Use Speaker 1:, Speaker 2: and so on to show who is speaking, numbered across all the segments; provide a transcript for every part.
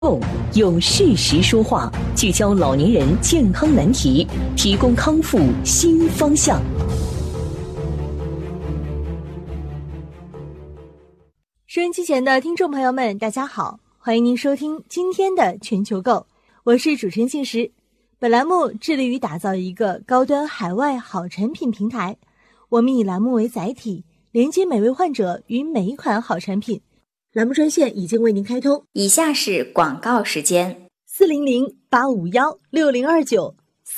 Speaker 1: 用事实说话，聚焦老年人健康难题，提供康复新方向。
Speaker 2: 收音机前的听众朋友们，大家好，欢迎您收听今天的全球购，我是主持人庆时。本栏目致力于打造一个高端海外好产品平台，我们以栏目为载体，连接每位患者与每一款好产品。栏目专线已经为您开通，
Speaker 3: 以下是广告时间
Speaker 2: ：400-851-6029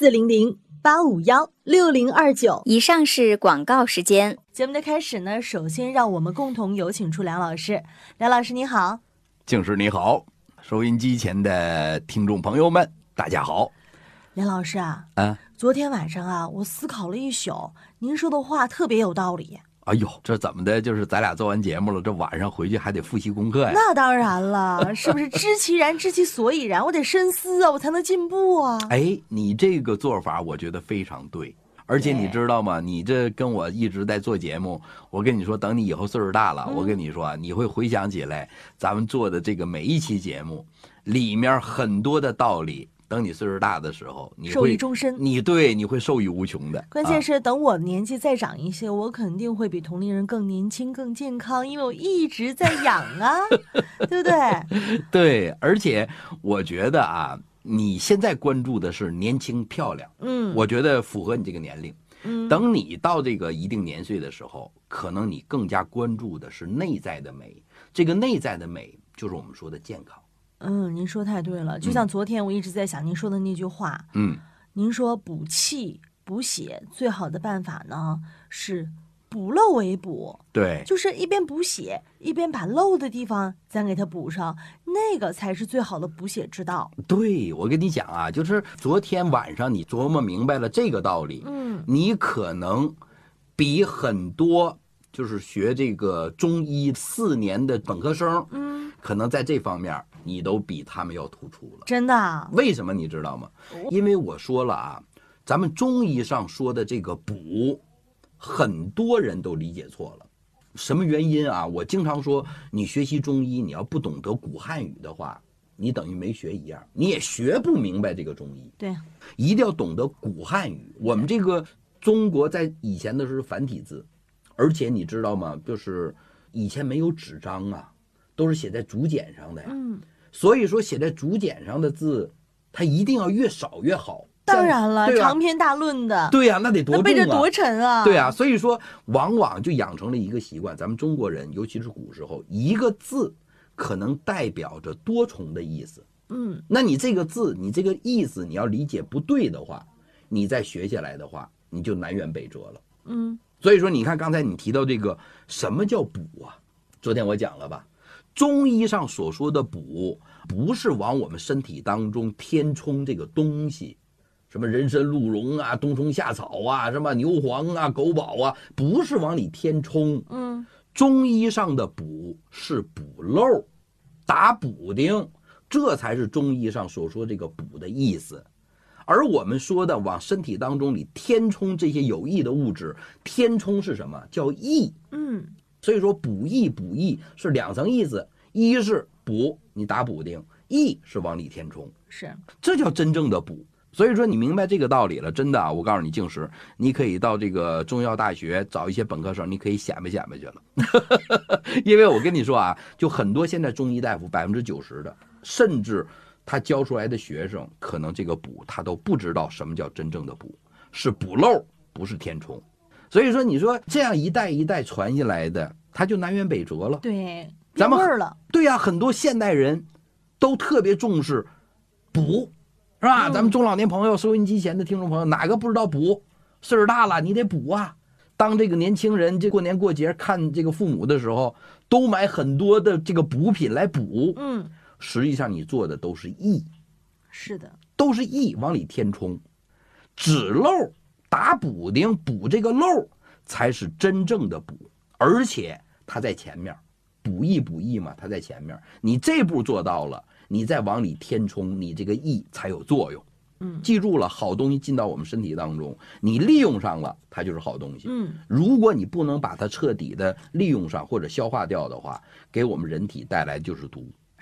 Speaker 2: 400-851-6029。
Speaker 3: 以上是广告时间。
Speaker 2: 节目的开始呢，首先让我们共同有请出梁老师。梁老师你好。
Speaker 4: 静师你好，收音机前的听众朋友们大家好。
Speaker 2: 梁老师昨天晚上我思考了一宿，您说的话特别有道理。
Speaker 4: 哎呦，这怎么的？就是咱俩做完节目了，这晚上回去还得复习功课呀。
Speaker 2: 那当然了，是不是知其然知其所以然？我得深思我才能进步啊。
Speaker 4: 哎，你这个做法我觉得非常对。而且你知道吗？你这跟我一直在做节目，我跟你说，等你以后岁数大了，我跟你说你会回想起来咱们做的这个每一期节目里面很多的道理。等你岁数大的时候，你会
Speaker 2: 受益终身。
Speaker 4: 你会受益无穷的。
Speaker 2: 关键是等我年纪再长一些，我肯定会比同龄人更年轻、更健康，因为我一直在养对不对？
Speaker 4: 对，而且我觉得你现在关注的是年轻漂亮，我觉得符合你这个年龄。等你到这个一定年岁的时候，可能你更加关注的是内在的美。这个内在的美就是我们说的健康。
Speaker 2: 您说太对了。就像昨天我一直在想您说的那句话，您说补气补血最好的办法呢是补漏为补。对，就是一边补血一边把漏的地方咱给它补上，那个才是最好的补血之道。
Speaker 4: 对，我跟你讲就是昨天晚上你琢磨明白了这个道理，你可能比很多就是学这个中医4年的本科生，可能在这方面你都比他们要突出了。
Speaker 2: 真的？
Speaker 4: 为什么你知道吗？因为我说了咱们中医上说的这个补，很多人都理解错了。什么原因我经常说，你学习中医，你要不懂得古汉语的话，你等于没学一样，你也学不明白这个中医。
Speaker 2: 对，
Speaker 4: 一定要懂得古汉语。我们这个中国在以前的是繁体字，而且你知道吗？就是以前没有纸张都是写在竹简上的呀。所以说写在竹简上的字，它一定要越少越好。
Speaker 2: 当然了，长篇大论的。
Speaker 4: 对呀，那得多重
Speaker 2: 背着多沉
Speaker 4: 对呀，所以说往往就养成了一个习惯，咱们中国人尤其是古时候，一个字可能代表着多重的意思。那你这个字，你这个意思你要理解不对的话，你再学下来的话，你就南辕北辙了。所以说你看刚才你提到这个什么叫补昨天我讲了吧，中医上所说的补，不是往我们身体当中填充这个东西，什么人参鹿茸冬虫夏草什么牛黄狗宝不是往里填充。中医上的补是补漏、打补丁，这才是中医上所说这个补的意思。而我们说的往身体当中里填充这些有益的物质，填充是什么？叫益。所以说补益是2层意思，一是补，你打补丁；益是往里填充，这叫真正的补。所以说你明白这个道理了，真的我告诉你，静时你可以到这个中药大学找一些本科生，你可以显摆显摆去了。因为我跟你说就很多现在中医大夫90%的，甚至他教出来的学生，可能这个补他都不知道什么叫真正的补，是补漏，不是填充。所以说你说这样一代一代传下来的，他就南辕北辙了。
Speaker 2: 对，
Speaker 4: 咱们
Speaker 2: 味儿了。
Speaker 4: 对呀，很多现代人都特别重视补，是吧？咱们中老年朋友、收音机前的听众朋友，哪个不知道补？岁数大了你得补当这个年轻人这过年过节看这个父母的时候，都买很多的这个补品来补。实际上你做的都是益。
Speaker 2: 是的，
Speaker 4: 都是益往里填充，止漏打补丁，补这个漏才是真正的补，而且它在前面，补益嘛，它在前面，你这步做到了，你再往里填充，你这个益才有作用。记住了，好东西进到我们身体当中，你利用上了，它就是好东西。如果你不能把它彻底的利用上或者消化掉的话，给我们人体带来就是毒。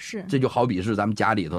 Speaker 2: 是，
Speaker 4: 这就好比是咱们家里头